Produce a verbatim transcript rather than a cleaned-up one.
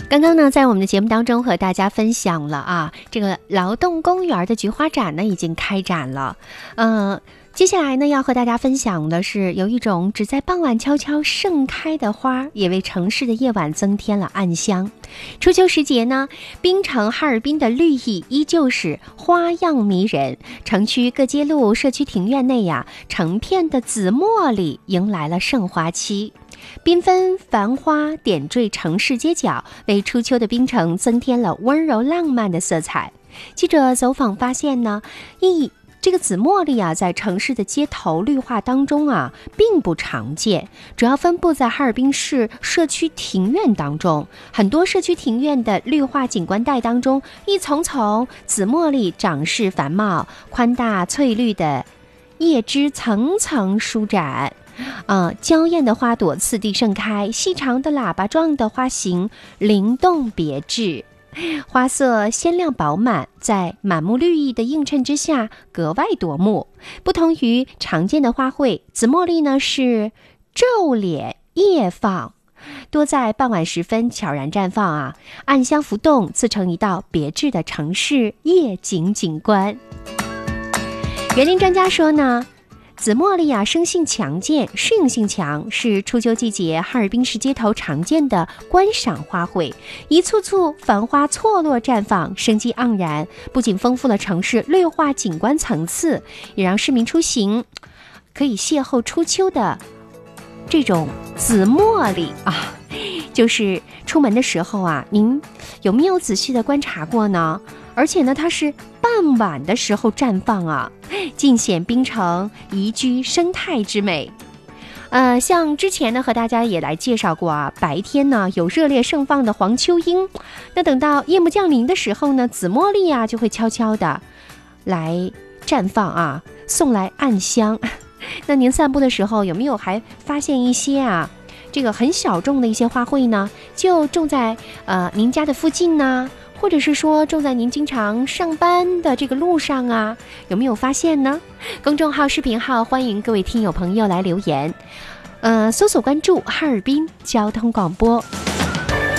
刚刚呢，在我们的节目当中和大家分享了啊，这个劳动公园的菊花展呢已经开展了，呃。接下来呢，要和大家分享的是，有一种只在傍晚悄悄盛开的花，也为城市的夜晚增添了暗香。初秋时节呢，槟城哈尔滨的绿意依旧是花样迷人。城区各街路、社区庭院内呀，成片的紫茉莉迎来了盛花期。缤纷繁花点缀城市街角，为初秋的槟城增添了温柔浪漫的色彩。记者走访发现呢，一这个紫茉莉啊，在城市的街头绿化当中啊，并不常见，主要分布在哈尔滨市社区庭院当中。很多社区庭院的绿化景观带当中，一丛丛紫茉莉长势繁茂，宽大翠绿的叶枝层层舒展。呃，娇艳的花朵次第盛开，细长的喇叭状的花型灵动别致。花色鲜亮饱满，在满目绿意的映衬之下格外夺目。不同于常见的花卉，紫茉莉呢是皱脸夜放，多在傍晚时分悄然绽放啊，暗香浮动，自成一道别致的城市夜景景观。园林专家说呢，紫茉莉啊，生性强健，适应性强，是初秋季节哈尔滨市街头常见的观赏花卉。一簇簇繁花错落绽放，生机盎然，不仅丰富了城市绿化景观层次，也让市民出行可以邂逅初秋的这种紫茉莉啊。就是出门的时候啊，您有没有仔细的观察过呢？而且呢，它是傍晚的时候绽放啊，尽显槟城宜居生态之美。呃，像之前呢和大家也来介绍过啊，白天呢有热烈盛放的黄秋樱，那等到夜幕降临的时候呢，紫茉莉啊就会悄悄的来绽放啊，送来暗香。那您散步的时候有没有还发现一些啊这个很小众的一些花卉呢，就种在呃您家的附近呢，或者是说种在您经常上班的这个路上啊，有没有发现呢？公众号视频号欢迎各位听友朋友来留言，呃，搜索关注哈尔滨交通广播。